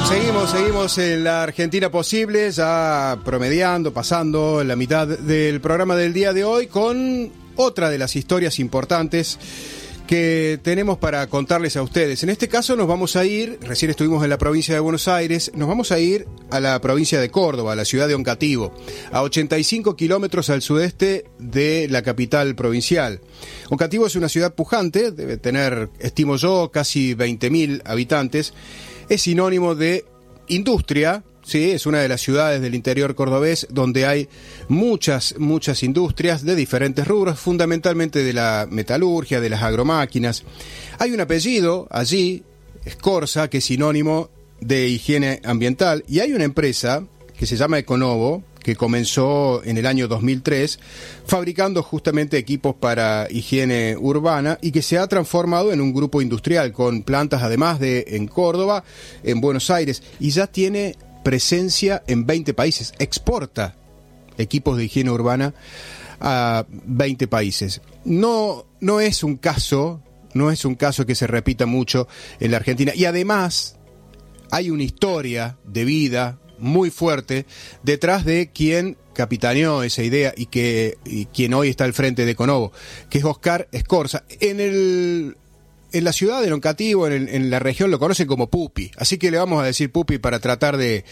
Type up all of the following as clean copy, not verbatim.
Seguimos en la Argentina Posible, ya promediando, pasando la mitad del programa del día de hoy con otra de las historias importantes que tenemos para contarles a ustedes. En este caso nos vamos a ir, recién estuvimos en la provincia de Buenos Aires, nos vamos a ir a la provincia de Córdoba, a la ciudad de Oncativo, a 85 kilómetros al sudeste de la capital provincial. Oncativo es una ciudad pujante, debe tener, estimo yo, casi 20.000 habitantes. Es sinónimo de industria, sí, es una de las ciudades del interior cordobés donde hay muchas industrias de diferentes rubros, fundamentalmente de la metalurgia, de las agromáquinas. Hay un apellido allí, Scorza, que es sinónimo de higiene ambiental, y hay una empresa que se llama Econovo, que comenzó en el año 2003 fabricando justamente equipos para higiene urbana y que se ha transformado en un grupo industrial con plantas además de en Córdoba, en Buenos Aires, y ya tiene presencia en 20 países, exporta equipos de higiene urbana a 20 países. No es un caso que se repita mucho en la Argentina, y además hay una historia de vida muy fuerte detrás de quien capitaneó esa idea y quien hoy está al frente de Econovo, que es Oscar Scorza. En la ciudad de Oncativo, en la región, lo conocen como Pupi, así que le vamos a decir Pupi para tratar de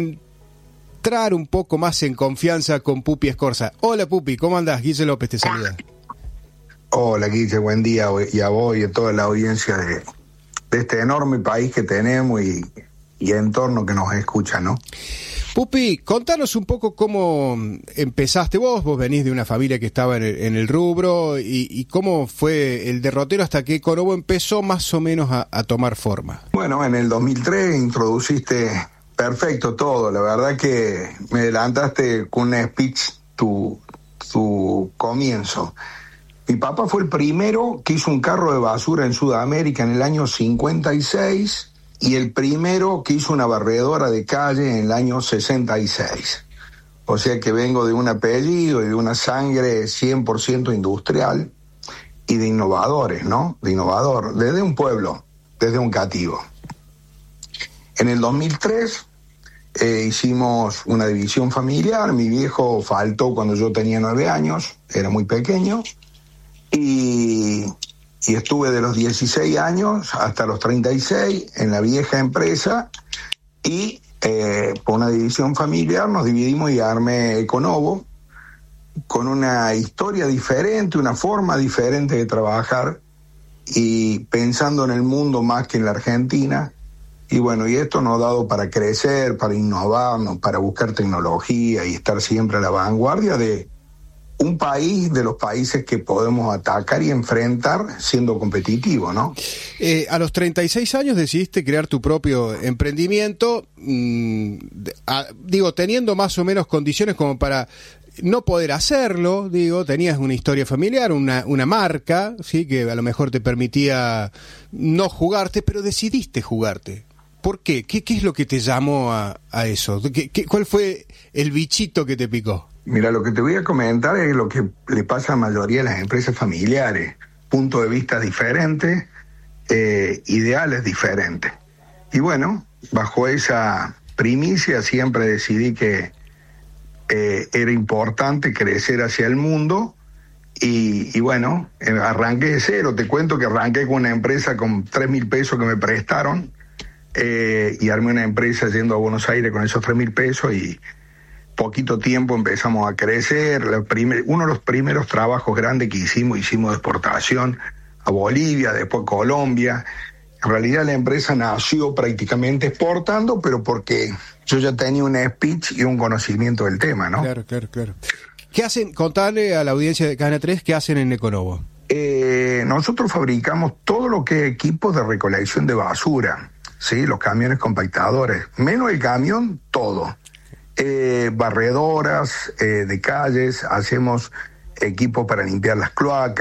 entrar un poco más en confianza con Pupi Scorza. Hola Pupi, ¿cómo andás? Guille López te saluda. Hola Guille, buen día, y a vos y a toda la audiencia de este enorme país que tenemos y entorno que nos escucha, ¿no? Pupi, contanos un poco cómo empezaste vos venís de una familia que estaba en el rubro, y cómo fue el derrotero hasta que Econovo empezó más o menos a tomar forma. Bueno, en el 2003 introduciste perfecto todo, la verdad que me adelantaste con un speech tu comienzo. Mi papá fue el primero que hizo un carro de basura en Sudamérica en el año 56, y el primero que hizo una barredora de calle en el año 66. O sea que vengo de un apellido y de una sangre 100% industrial y de innovadores, ¿no? De innovador, desde un pueblo, desde Oncativo. En el 2003 hicimos una división familiar. Mi viejo faltó cuando yo tenía 9 años, era muy pequeño, y estuve de los 16 años hasta los 36 en la vieja empresa, y por una división familiar nos dividimos y armé Econovo, con una historia diferente, una forma diferente de trabajar y pensando en el mundo más que en la Argentina. Y bueno, y esto nos ha dado para crecer, para innovarnos, para buscar tecnología y estar siempre a la vanguardia de un país, de los países que podemos atacar y enfrentar siendo competitivo, ¿no? A los 36 años decidiste crear tu propio emprendimiento, teniendo más o menos condiciones como para no poder hacerlo, tenías una historia familiar, una marca, sí, que a lo mejor te permitía no jugarte, pero decidiste jugarte. ¿Por qué? ¿Qué es lo que te llamó a eso? ¿Cuál fue el bichito que te picó? Mira, lo que te voy a comentar es lo que le pasa a la mayoría de las empresas familiares. Puntos de vista diferentes, ideales diferentes. Y bueno, bajo esa primicia siempre decidí que era importante crecer hacia el mundo. Y bueno, arranqué de cero. Te cuento que arranqué con una empresa con 3.000 pesos que me prestaron, y armé una empresa yendo a Buenos Aires con esos 3.000 pesos, y poquito tiempo empezamos a crecer. Uno de los primeros trabajos grandes que hicimos de exportación a Bolivia, después Colombia. En realidad la empresa nació prácticamente exportando, pero porque yo ya tenía un speech y un conocimiento del tema, ¿no? Claro. ¿Qué hacen? Contale a la audiencia de Cadena 3 qué hacen en Econovo. Nosotros fabricamos todo lo que es equipos de recolección de basura, ¿sí? Los camiones compactadores, menos el camión, todo. Barredoras de calles, hacemos equipos para limpiar las cloacas.